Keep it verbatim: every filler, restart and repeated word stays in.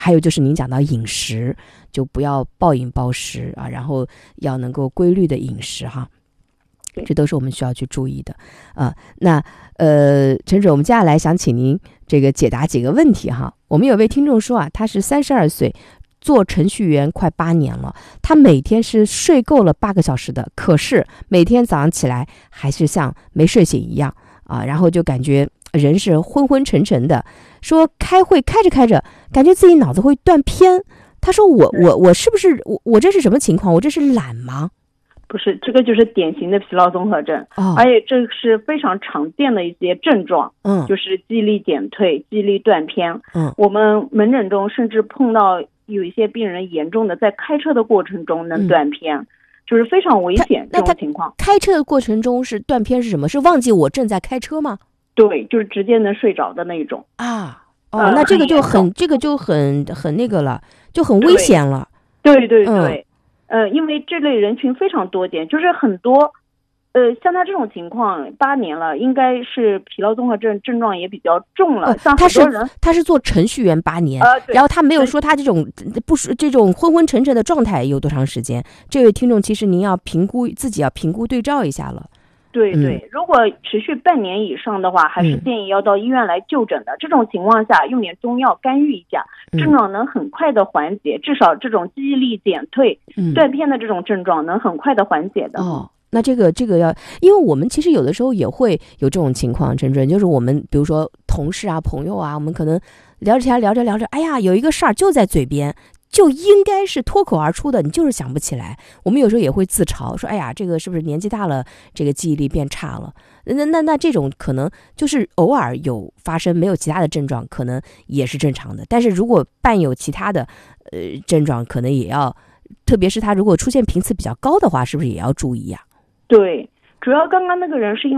还有就是您讲到饮食，就不要暴饮暴食啊，然后要能够规律的饮食哈，这都是我们需要去注意的啊。那呃，陈主任，我们接下来想请您这个解答几个问题哈。我们有位听众说啊，他是三十二岁，做程序员快八年了，他每天是睡够了八个小时的，可是每天早上起来还是像没睡醒一样啊，然后就感觉人是昏昏沉沉的，说开会开着开着，感觉自己脑子会断片。他说我我我是不是我我这是什么情况？我这是懒吗？ 不是，这个就是典型的疲劳综合症， 哦， 而且这是非常常见的一些症状， 嗯， 就是记忆力减退、记忆力断片。 嗯， 我们门诊中甚至碰到有一些病人严重的在开车的过程中能断片，嗯、就是非常危险这种情况。 开车的过程中是断片是什么？是忘记我正在开车吗？ 对，就是直接能睡着的那种啊。哦，呃、那这个就很，这个就很很那个了，就很危险了。 对对对，对嗯、呃，因为这类人群非常多见，就是很多，呃，像他这种情况，八年了，应该是疲劳综合症症状也比较重了。呃、像很多人， 他是他是做程序员八年， 呃、 然后他没有说他这种不这种昏昏沉沉的状态有多长时间。这位听众，其实您要评估自己要评估对照一下了。 对对、嗯，如果持续半年以上的话，还是建议要到医院来就诊的。嗯、这种情况下，用点中药干预一下，症状能很快的缓解，嗯、至少这种记忆力减退、嗯、断片的这种症状能很快的缓解的。 哦，那这个这个要，因为我们其实有的时候也会有这种情况，陈主任，就是我们比如说同事啊、朋友啊，我们可能聊着天聊着聊着，哎呀，有一个事儿就在嘴边。就应该是脱口而出的，你就是想不起来。我们有时候也会自嘲说，哎呀，这个是不是年纪大了，这个记忆力变差了？那那那这种可能就是偶尔有发生，没有其他的症状，可能也是正常的。但是如果伴有其他的呃症状，可能也要，特别是他如果出现频次比较高的话，是不是也要注意呀、啊？ 对，主要刚刚那个人是因为